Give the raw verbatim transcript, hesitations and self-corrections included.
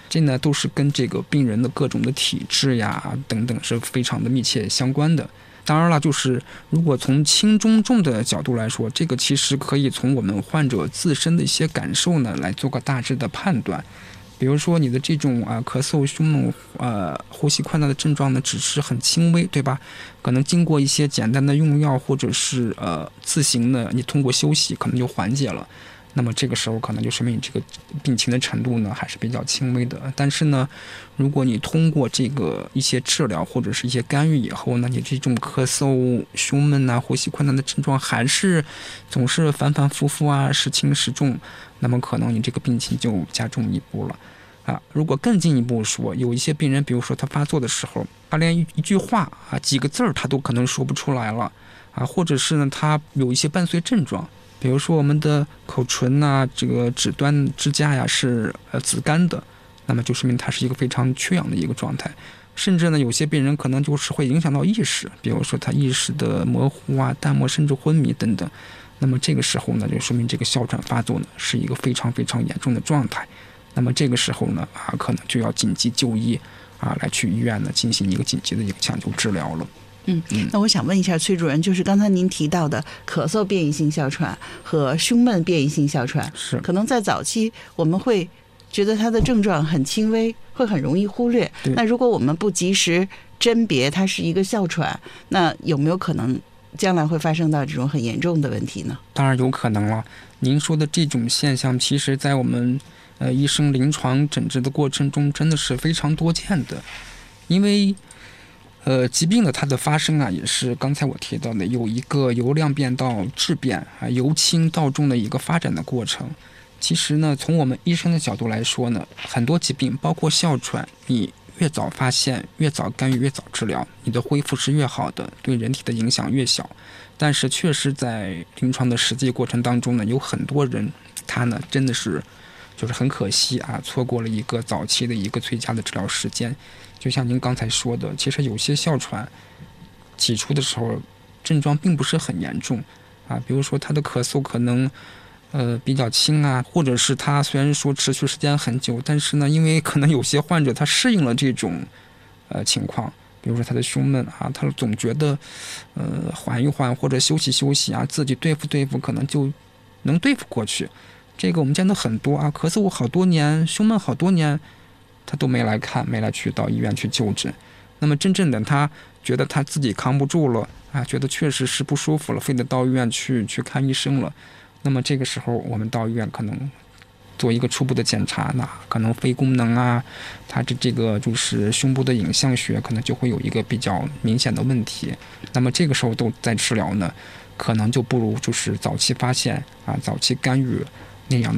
这呢都是跟这个病人的各种的体质呀等等是非常的密切相关的。当然了，就是如果从轻中重的角度来说，这个其实可以从我们患者自身的一些感受呢来做个大致的判断。比如说你的这种啊咳嗽、胸闷、呃呼吸困难的症状呢，只是很轻微，对吧？可能经过一些简单的用药或者是呃自行呢，你通过休息可能就缓解了。那么这个时候可能就说明你这个病情的程度呢还是比较轻微的。但是呢，如果你通过这个一些治疗或者是一些干预以后呢，你这种咳嗽、胸闷啊、呼吸困难的症状还是总是反反复复啊，时轻时重，那么可能你这个病情就加重一步了啊。如果更进一步说，有一些病人，比如说他发作的时候，他连一一句话啊、几个字儿他都可能说不出来了啊，或者是呢他有一些伴随症状。比如说我们的口唇呐、这个指端支架呀是呃紫干的，那么就说明它是一个非常缺氧的一个状态。甚至呢，有些病人可能就是会影响到意识，比如说他意识的模糊啊、淡漠甚至昏迷等等。那么这个时候呢，就说明这个哮喘发作呢是一个非常非常严重的状态。那么这个时候呢啊，可能就要紧急就医啊，来去医院呢进行一个紧急的一个抢救治疗了。 嗯，那我想问一下崔主任，就是刚才您提到的咳嗽变异性哮喘和胸闷变异性哮喘， 是可能在早期我们会觉得它的症状很轻微，会很容易忽略。那如果我们不及时甄别它是一个哮喘，那有没有可能将来会发生到这种很严重的问题呢？ 当然有可能了。您说的这种现象，其实在我们呃医生临床诊治的过程中，真的是非常多见的。因为呃，疾病的它的发生啊，也是刚才我提到的，有一个由量变到质变啊，由轻到重的一个发展的过程。其实呢，从我们医生的角度来说呢，很多疾病，包括哮喘，你越早发现、越早干预、越早治疗，你的恢复是越好的，对人体的影响越小。但是，确实在临床的实际过程当中呢，有很多人他呢真的是就是很可惜啊，错过了一个早期的一个最佳的治疗时间。就像您刚才说的，其实有些哮喘起初的时候症状并不是很严重啊，比如说他的咳嗽可能呃比较轻啊，或者是他虽然说持续时间很久，但是呢，因为可能有些患者他适应了这种呃情况，比如说他的胸闷啊，他总觉得呃缓一缓或者休息休息啊，自己对付对付可能就能对付过去。这个我们见到很多啊，咳嗽好多年，胸闷好多年，他都没来看，没来去到医院去就诊。那么真正的他觉得他自己扛不住了啊，觉得确实是不舒服了，非得到医院去去看医生了。那么这个时候我们到医院可能做一个初步的检查，那可能肺功能啊，他的这个就是胸部的影像学可能就会有一个比较明显的问题。那么这个时候都在治疗呢，可能就不如就是早期发现啊，早期干预那样